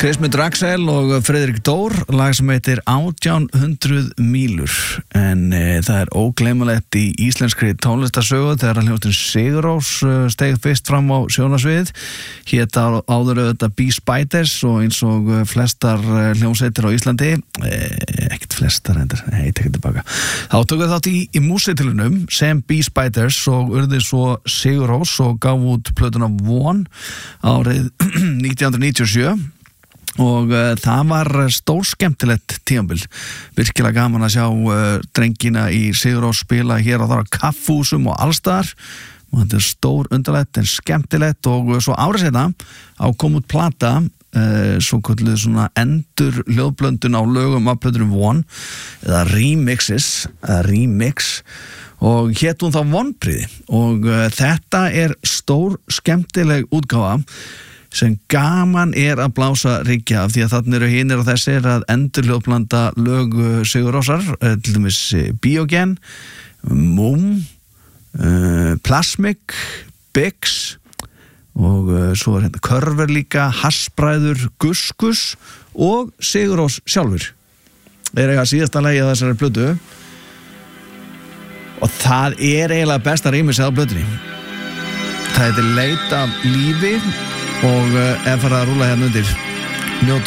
Kristmund Draxel og Friðrik Dór, lag sem heitir 1800 mílur, en það er ógleymanlegt í íslenskri tónlistarsögu þegar hljómsveitin Sigur Rós steig fyrst fram á sjónarsvið. Hét áður auðvitað Bee Spiders og eins og flestar hljómsveitir á Íslandi, ekkert flestar endur, tekið tilbaka. Þá tóku þátt í músíktilraunum sem Bee Spiders og urðu svo Sigur Rós og gaf út plötuna Von árið 1997. Og það var stórskemmtilegt tímabil, virkilega gaman að sjá drengina í Sigur Rós spila hér og þar á kaffhúsum og allstaðar, og þetta er stór undarlegt en skemmtilegt. Og svo árið seinna á kom út plata, svo kölluð svona endur hljóðblöndun á lögum af plötunum Von, eða remix, og hét hún þá Vonbrigði. Og þetta er stór skemmtileg útgáfa sem gaman er að blása ryggja af, því að þarna eru hinir og þessir að endurhljóðblanda lög Sigur Rósar, til dæmis Biogen, Múm, Plasmic, Bix, og svo er hérna Körver líka, Hassbræður, Guskus og Sigur Rós sjálfur. Er eiga síðasta lagi af þessari plötu, og það er eiginlega besta rýmis á plötunni. Það heitir Leit af lífi og er farið að rúlla hérna undir.